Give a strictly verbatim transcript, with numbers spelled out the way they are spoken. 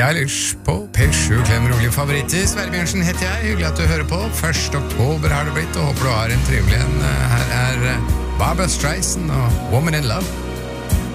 Billie Eilish på P sju Klem rolig favoritter. Sverre Bjørnsen heter jeg, hyggelig at du hører på. første oktober har det blitt, og håper du har en trivelig en. Her er Barbra Streisand og Woman in Love.